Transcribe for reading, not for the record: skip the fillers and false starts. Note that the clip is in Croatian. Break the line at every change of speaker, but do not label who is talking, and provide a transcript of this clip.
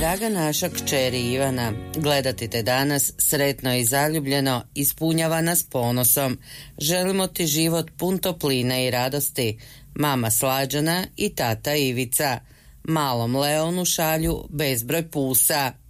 Draga naša kćeri Ivana, gledati te danas sretno i zaljubljeno ispunjava nas ponosom. Želimo ti život pun topline i radosti. Mama Slađana i tata Ivica. Malom Leonu šalju bezbroj pusa.